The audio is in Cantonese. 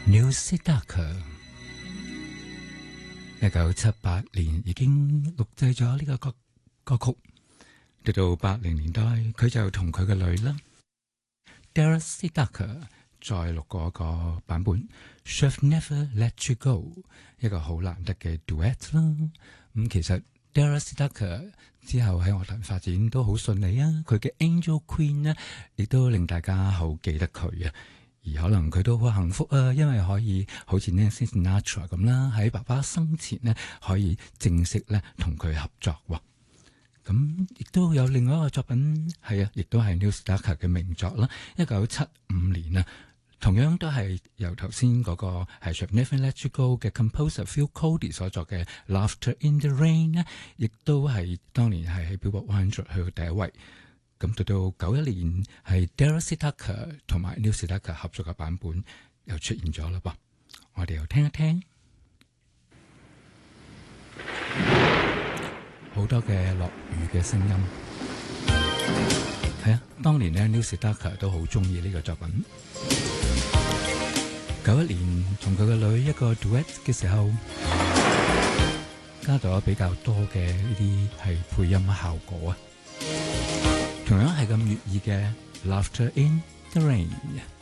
News Darker 1978年已經錄製咗呢個歌曲，到到80年代佢就同佢嘅女啦 Darcy Darker 再錄過一個版本 Should Never Let You Go， 一個好難得嘅 duet 啦。其實 Darcy Darker 之後喺樂壇發展都好順利啊，佢嘅 Angel Queen 呢亦都令大家好記得佢啊。而可能佢都好幸福啊，因為可以好似 Nancy Sinatra 咁啦，喺爸爸生前呢可以正式咧同佢合作喎。咁亦都有另外一個作品係啊，亦都係 Neil Sedaka 嘅名作啦。1975年啊，同樣都係由頭先嗰個係 Should Never Let You Go 嘅 composer Phil Cody 所作嘅 Laughter in the Rain 呢，亦都係當年係喺 Billboard 100去到第一位。咁到到91年係 Darcy Tucker 同埋 Neil Sedaka 合作嘅版本又出現咗啦噃，我哋又聽一聽，好多嘅落雨嘅聲音，係啊，當年咧 Neil Sedaka 都好中意呢個作品。91年同佢嘅女一個 duet 嘅時候，加咗比較多嘅呢啲係配音效果啊。同樣係咁悅耳嘅 Laughter in the Rain。